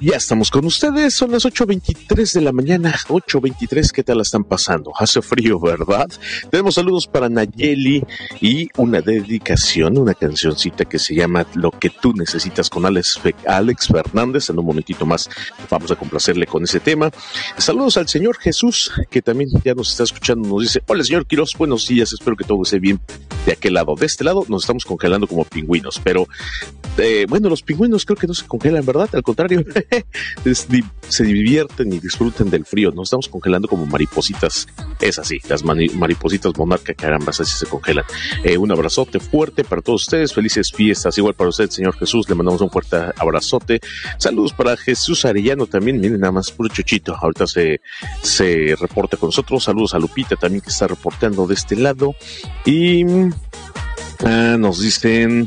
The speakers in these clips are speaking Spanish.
Ya estamos con ustedes, son las 8:23 de la mañana, 8:23, ¿qué tal la están pasando? Hace frío, ¿verdad? Tenemos saludos para Nayeli y una dedicación, una cancioncita que se llama Lo que tú necesitas con Alex Fernández. En un momentito más vamos a complacerle con ese tema. Saludos al señor Jesús, que también ya nos está escuchando, nos dice: hola señor Quiroz, buenos días, espero que todo esté bien de aquel lado. De este lado nos estamos congelando como pingüinos, pero bueno, los pingüinos creo que no se congelan, ¿verdad? Al contrario, se divierten y disfrutan del frío. Nos estamos congelando como maripositas. Es así, las maripositas monarca, caramba, así se congelan. Un abrazote fuerte para todos ustedes. Felices fiestas. Igual para usted, señor Jesús, le mandamos un fuerte abrazote. Saludos para Jesús Arellano también. Miren, nada más, puro chochito. Ahorita se reporta con nosotros. Saludos a Lupita también, que está reportando de este lado. Y nos dicen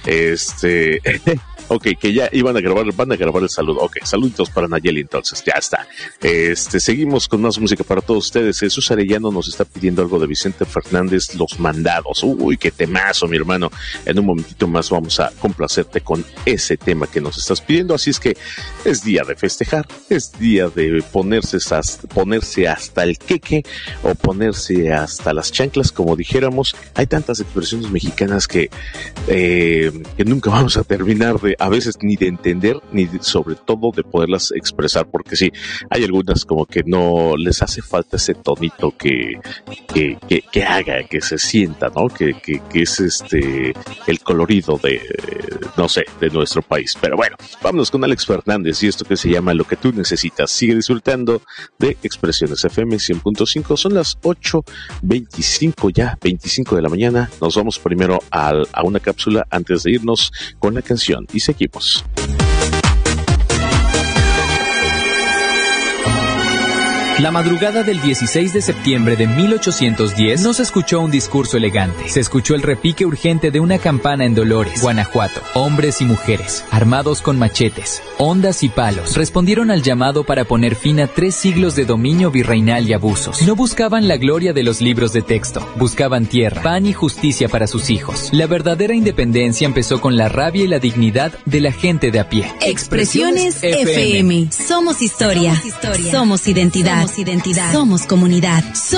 ok, que ya van a grabar el saludo. Ok, saluditos para Nayeli, entonces, ya está. Seguimos con más música para todos ustedes. Jesús Arellano nos está pidiendo algo de Vicente Fernández, Los Mandados. Uy, qué temazo, mi hermano. En un momentito más vamos a complacerte con ese tema que nos estás pidiendo. Así es que es día de festejar, es día de ponerse hasta el queque o ponerse hasta las chanclas, como dijéramos. Hay tantas expresiones mexicanas que nunca vamos a terminar a veces ni de entender, ni sobre todo de poderlas expresar, porque sí, hay algunas como que no les hace falta ese tonito que haga, que se sienta, ¿no? Que es el colorido de nuestro país. Pero bueno, vámonos con Alex Fernández y esto que se llama Lo que tú necesitas. Sigue disfrutando de Expresiones FM 100.5. Son las 8:25 ya, 25 de la mañana. Nos vamos primero a una cápsula antes de irnos con la canción y seguimos. La madrugada del 16 de septiembre de 1810 no se escuchó un discurso elegante. Se escuchó el repique urgente de una campana en Dolores, Guanajuato. Hombres y mujeres, armados con machetes, hondas y palos, respondieron al llamado para poner fin a 3 siglos de dominio virreinal y abusos. No buscaban la gloria de los libros de texto, buscaban tierra, pan y justicia para sus hijos. La verdadera independencia empezó con la rabia y la dignidad de la gente de a pie. Expresiones FM. Somos historia. Somos identidad. Somos comunidad.